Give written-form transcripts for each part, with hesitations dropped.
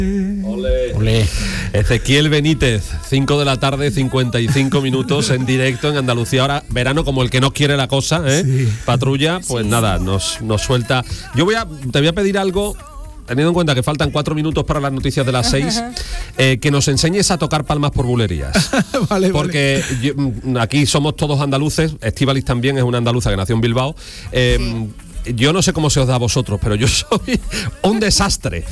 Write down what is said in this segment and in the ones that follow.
Olé. Olé. Ezequiel Benítez, 5 de la tarde, 55 minutos en directo en Andalucía. Ahora, verano como el que no quiere la cosa, ¿eh? Sí. Patrulla, pues sí. Nada, nos suelta. Te voy a pedir algo, teniendo en cuenta que faltan 4 minutos para las noticias de las 6, que nos enseñes a tocar palmas por bulerías. Vale, porque aquí somos todos andaluces, Estíbaliz también es una andaluza que nació en Bilbao. Sí. Yo no sé cómo se os da a vosotros, pero yo soy un desastre.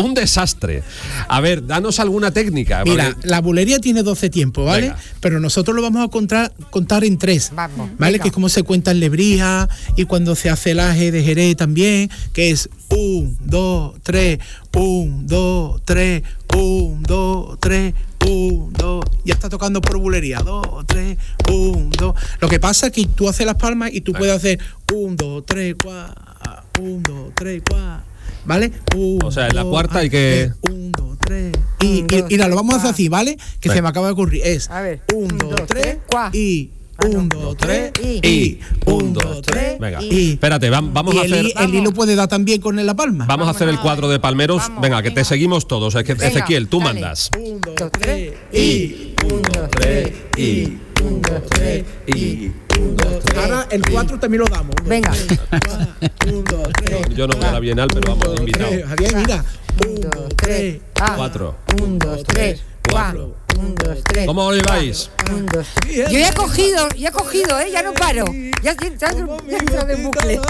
A ver, danos alguna técnica. Mira, la bulería tiene 12 tiempos, ¿vale? Venga. Pero nosotros lo vamos a contar en 3, vamos, ¿vale? Venga. Que es como se cuenta en Lebrija y cuando se hace el aje de Jerez también, que es 1, 2, 3, 1, 2, 3, 1, 2, 3, 1, 2, ya está tocando por bulería, 2, 3, 1, 2. Lo que pasa es que tú haces las palmas y tú puedes hacer 1, 2, 3, 4, 1, 2, 3, 4, ¿vale? O sea, en la cuarta hay que 1, 2, 3 y lo vamos a hacer así, ¿vale? Que se me acaba de ocurrir, es 1, 2, 3 y 1, 2, 3 y 1, 2, 3. Venga, espérate, vamos a hacer. El hilo puede dar también con la palma. Vamos a hacer el cuadro de palmeros. Venga, que te seguimos todos. Ezequiel, tú mandas. 1, 2, 3 y 1, 2, 3 y 1, 2, 3 y 1, 2, 3. Ahora el 4 también lo damos. Venga. 1, 2, 3. Yo no voy a la Bienal, pero vamos, invitado. Javier, mira. 1, 2, 3, 4. 1, 2, 3, 4. 1, 2, 3. ¿Cómo lo lleváis? 1, 2, 3. Yo ya he cogido, ya no paro. Ya entrado en bucle.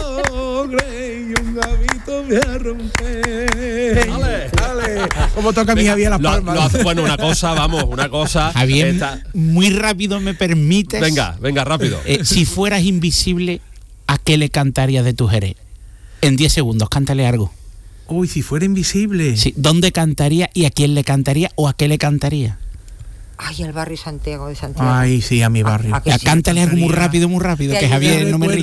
Dale. ¿Cómo toca mi Javier las palmas? Bueno, una cosa. Javier, muy rápido me permites. Venga, rápido. Si fueras invisible, ¿a qué le cantarías de tu Jerez? En 10 segundos, cántale algo. Uy, si fuera invisible. Sí, ¿dónde cantaría y a quién le cantaría o a qué le cantaría? Ay, al barrio Santiago de Santiago. Ay, sí, a mi barrio. Cántale algo muy rápido, que Javier no me